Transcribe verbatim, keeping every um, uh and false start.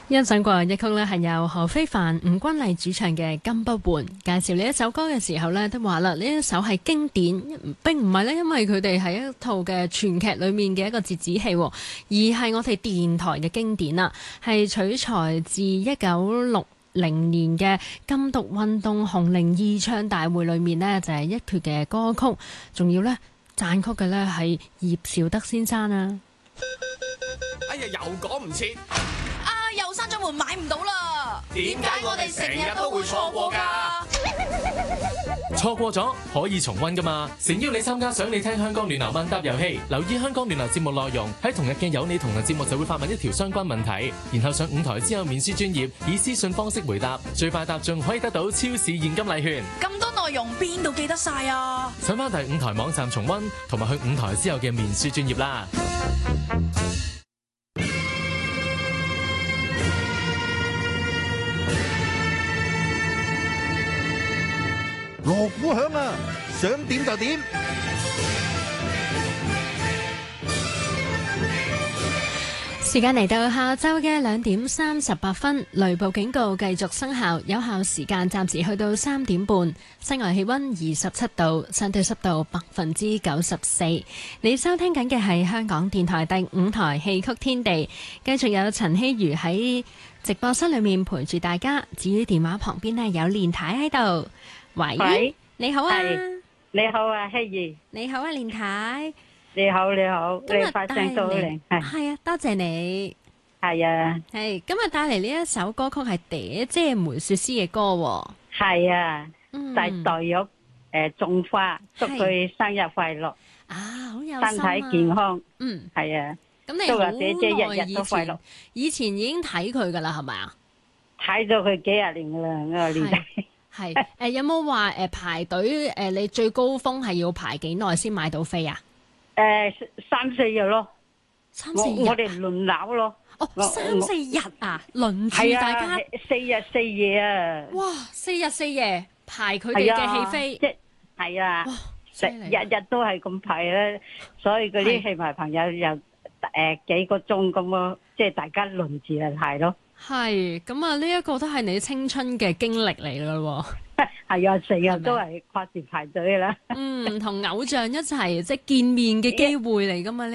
欣賞過一曲呢係由何非凡、吳君麗主唱嘅《金不換》。介紹呢一首歌嘅時候呢，都話啦，呢一首係經典，並唔係呢，因為佢哋係一套嘅全劇裏面嘅一個折子戲，而係我哋電台嘅經典啦，係取材自一九六零年嘅禁毒運動紅伶二唱大會裏面呢，就係一闕嘅歌曲，仲要呢讚曲嘅呢係葉紹德先生啊！ 哎呀，又講唔切。 又閂咗門買唔到啦！ 點解我哋成日都會錯過㗎？ 錯過咗可以重溫㗎嘛？誠邀你參加想你聽香港暖流問答遊戲，留意香港暖流節目內容，喺同日嘅有你同行節目就會發問一條相關問題，然後上五台之後面書專頁以私信方式回答，最快答中可以得到超市現金禮券。 咁多內容邊度記得晒啊？ 上返第五台網站重溫，同埋去五台之後嘅面書專頁啦。 鑼鼓響啊，想點就點。 時間嚟到下晝嘅兩點三十八分，雷暴警告繼續生效，有效時間暫時去到三點半。室外氣溫二十七度，相對濕度百分之九十四。你收聽緊嘅係香港電台第五台戲曲天地，繼續有陳希如喺直播室裏面陪住大家。至於電話旁邊呢，有連太喺度。喂， 喂， 你好啊， 你好啊，希兒， 你好啊，連太， 你好你好，你發聲都好靚，係係啊，多謝你， 係啊， 係今日帶嚟呢一首歌曲係嗲姐梅雪詩嘅歌， 係啊， 嗯， 帶黛玉誒種花，祝佢生日快樂啊，好有心身啊， 體健康， 嗯， 係啊， 咁你都話姐姐日日都快樂， 以前已經睇佢噶啦，係咪啊？ 睇咗佢幾廿年噶啦，我年代。 係誒、呃，有冇話誒排隊誒、呃？你最高峰係要排幾耐先買到飛啊？ 誒、呃，三四日咯， 三四日， 我哋輪流咯。 哦，三四日啊，輪住大家， 啊、四日四夜啊！ 哇，四日四夜排佢哋嘅戲飛， 即係啊，日日都係咁排咧，所以嗰啲戲迷朋友又誒、呃、幾個鐘咁咯，即係大家輪住嚟排咯。 係咁啊！呢一個都係你青春嘅經歷嚟噶咯， 係啊，成日都係掛住排隊噶啦。 嗯，同偶像一齊即係見面嘅機會嚟噶嘛？